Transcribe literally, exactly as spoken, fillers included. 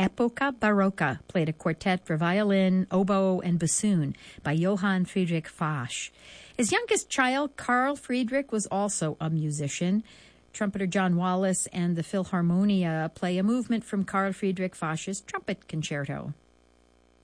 Epoca Barocca, played a quartet for violin, oboe, and bassoon by Johann Friedrich Fasch. His youngest child, Carl Friedrich, was also a musician. Trumpeter John Wallace and the Philharmonia play a movement from Carl Friedrich Fasch's Trumpet Concerto.